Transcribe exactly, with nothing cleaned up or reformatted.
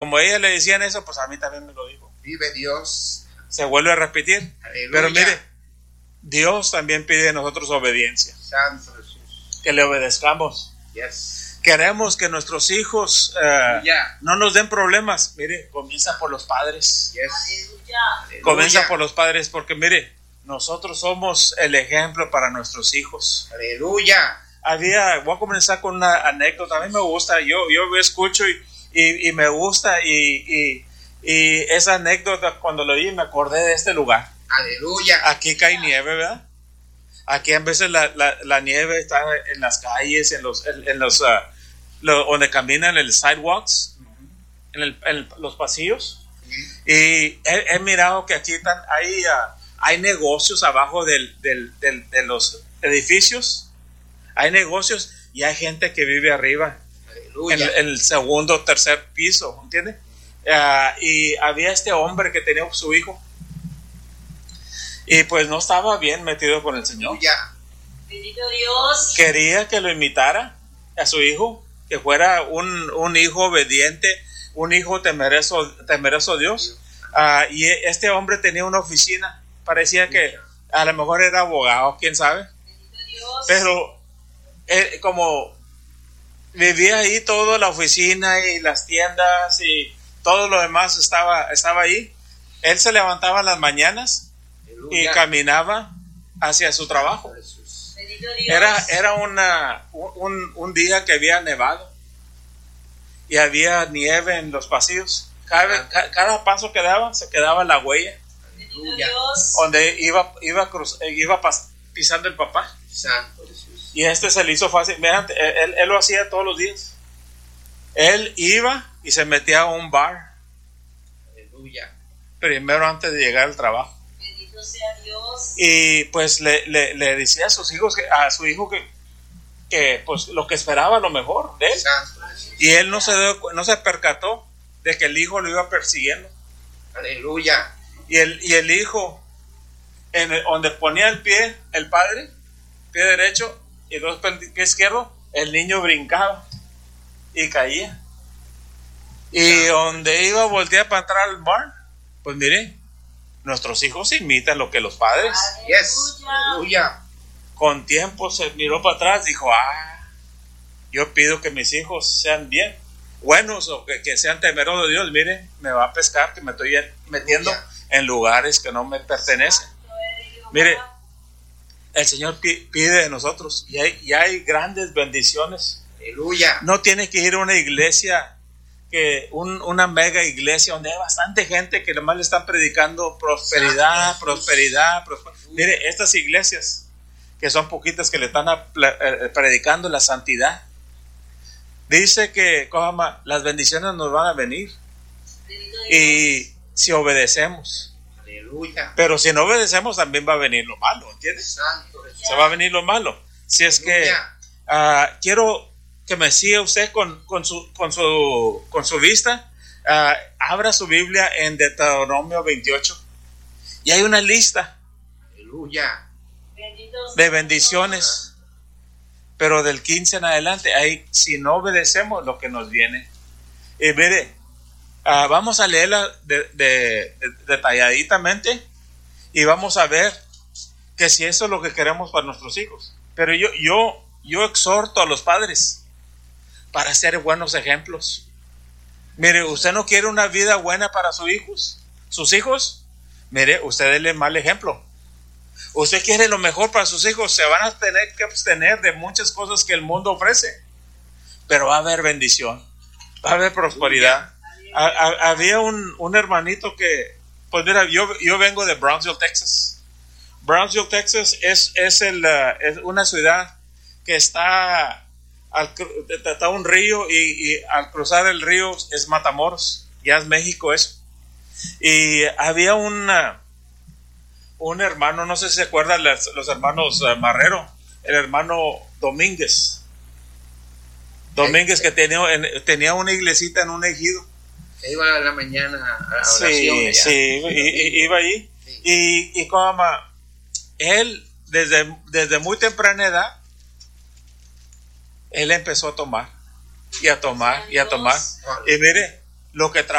como ella le decían eso, pues a mí también me lo dijo. Vive Dios. Se vuelve a repetir. Aleluya. Pero mire, Dios también pide de nosotros obediencia. Santo Jesús. Que le obedezcamos. Yes. Queremos que nuestros hijos uh, Yeah. no nos den problemas. Mire, comienza por los padres. Yes. Aleluya. Comienza Aleluya. por los padres, porque mire, nosotros somos el ejemplo para nuestros hijos. Aleluya. Había, voy a comenzar con una anécdota. A mí me gusta, yo, yo escucho y, y, y me gusta. Y, y, y esa anécdota, cuando lo oí, me acordé de este lugar. Aleluya. Aquí cae nieve, ¿verdad? Aquí a veces la, la, la nieve está en las calles, en los, en, en los, uh, lo, donde caminan en los sidewalks, en, el, en los pasillos. Y he, he mirado que aquí están, hay, uh, hay negocios abajo del, del, del, de los edificios. Hay negocios y hay gente que vive arriba, Aleluya. en, en el segundo o tercer piso, ¿entiendes? Uh, y había este hombre que tenía su hijo. Y pues no estaba bien metido con el Señor. Aleluya. Bendito Dios. Quería que lo imitara a su hijo, que fuera un, un hijo obediente, un hijo temeroso, temeroso a Dios. Uh, y este hombre tenía una oficina. Parecía que a lo mejor era abogado, quién sabe. Bendito Dios. Pero él, como vivía ahí, toda la oficina y las tiendas y todo lo demás estaba, estaba ahí. Él se levantaba en las mañanas y Aleluya. caminaba hacia su trabajo. Jesús. Bendito Dios. Era, era una, un, un día que había nevado y había nieve en los pasillos. Cada, ca- cada paso que daba se quedaba la huella Bendito Aleluya. Dios. donde iba, iba, cruz, eh, iba pas- pisando el papá. Santo Jesús. Y este se le hizo fácil. Vean, él, él, él lo hacía todos los días. Él iba y se metía a un bar Aleluya. primero antes de llegar al trabajo. Bendito sea Dios. Y pues le, le, le decía a sus hijos, que, a su hijo que, que pues lo que esperaba, lo mejor de él. Santo Jesús. Y él no se, dio cu- no se percató de que el hijo lo iba persiguiendo. Aleluya. Y el, y el hijo, en el- donde ponía el pie, el padre, pie derecho y dos pie pie izquierdo, el niño brincaba y caía. Y donde iba a voltear para entrar al bar, pues mire, nuestros hijos imitan lo que los padres. Yes. Aleluya. Con tiempo se miró para atrás, dijo, ah, yo pido que mis hijos sean bien, buenos o que, que sean temerosos de Dios. Mire, me va a pescar, que me estoy metiendo en lugares que no me pertenecen. Mire, el Señor pi- pide de nosotros y hay, y hay grandes bendiciones. Aleluya. No tiene que ir a una iglesia, que un, una mega iglesia donde hay bastante gente que nomás le están predicando prosperidad, Santo prosperidad, prosper- Mire, estas iglesias que son poquitas que le están a- eh, predicando la santidad, dice que ¿cómo se llama? Las bendiciones nos van a venir Bendito Dios. y si obedecemos. Aleluya. Pero si no obedecemos también va a venir lo malo, ¿entiendes? Santo Jesús. Se va a venir lo malo. Si es que Aleluya. ah, quiero que me siga usted con, con, su, con, su, con su vista. Ah, abra su Biblia en Deuteronomio veintiocho y hay una lista Aleluya. Bendito sea de bendiciones, pero del quince en adelante hay, si no obedecemos, lo que nos viene. Y mire, ah, vamos a leerla de, de- de- detalladitamente y vamos a ver que si eso es lo que queremos para nuestros hijos. Pero yo, yo, yo exhorto a los padres para ser buenos ejemplos. Mire, usted no quiere una vida buena para sus hijos, sus hijos, mire, usted déle mal ejemplo. Usted quiere lo mejor para sus hijos, se van a tener que abstener de muchas cosas que el mundo ofrece, pero va a haber bendición, va a haber prosperidad. Ha- ha- había un, un hermanito que, pues mira, yo, yo vengo de Brownsville, Texas. Brownsville, Texas es, es, el, uh, es una ciudad que está, al, cru- está un río y, y al cruzar el río es Matamoros, ya es México eso. Y había una... un hermano, no sé si se acuerdan los, los hermanos uh, Marrero, el hermano Domínguez. Domínguez que tenía, en- tenía una iglesita en un ejido. Que iba a la mañana a la oración. Sí, allá. sí, i- i- iba allí. Sí. Y, y como él, desde, desde muy temprana edad, él empezó a tomar, y a tomar, y a tomar. Y mire, lo que